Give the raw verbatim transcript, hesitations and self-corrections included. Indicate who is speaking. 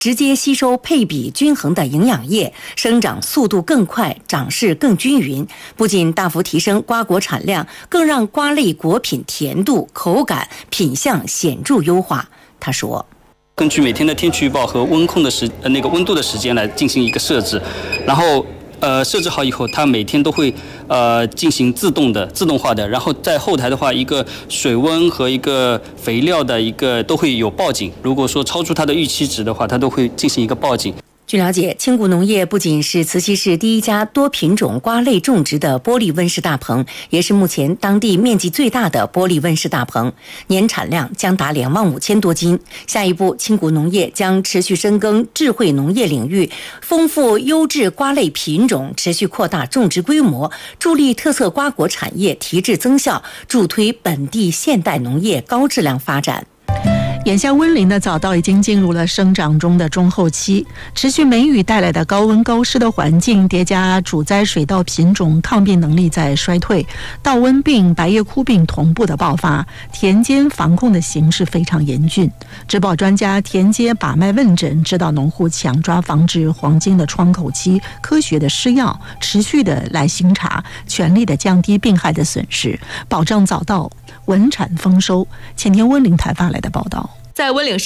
Speaker 1: 直接吸收配比均衡的营养液，生长速度更快，长势更均匀，不仅大幅提升瓜果产量，更让瓜类果品甜度、口感、品相显著优化。他说，
Speaker 2: 根据每天的天气预报和温控的时呃那个温度的时间来进行一个设置，然后呃设置好以后，它每天都会呃进行自动的自动化的，然后在后台的话，一个水温和一个肥料的一个都会有报警，如果说超出它的预期值的话，它都会进行一个报警。
Speaker 1: 据了解，青谷农业不仅是慈溪市第一家多品种瓜类种植的玻璃温室大棚，也是目前当地面积最大的玻璃温室大棚，年产量将达两万五千多斤。下一步，青谷农业将持续深耕智慧农业领域，丰富优质瓜类品种，持续扩大种植规模，助力特色瓜果产业提质增效，助推本地现代农业高质量发展。
Speaker 3: 眼下温林的早稻已经进入了生长中的中后期，持续梅雨带来的高温高湿的环境，叠加主栽水稻品种抗病能力在衰退，稻瘟病、白叶枯病同步的爆发，田间防控的形势非常严峻。植保专家田间把脉问诊，指导农户强抓防治黄金的窗口期，科学的施药，持续的来巡查，全力的降低病害的损失，保证早稻稳产丰收。前天温林台发来的报道。
Speaker 4: 在温岭市